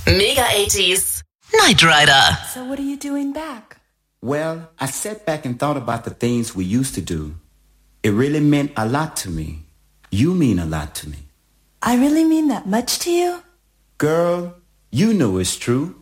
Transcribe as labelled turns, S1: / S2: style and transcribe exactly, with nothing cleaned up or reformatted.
S1: Mega eighties Night Rider.
S2: So what are you doing back?
S3: Well, I sat back and thought about the things we used to do. It really meant a lot to me. You mean a lot to me.
S2: I really mean that much to you?
S3: Girl, you know it's true.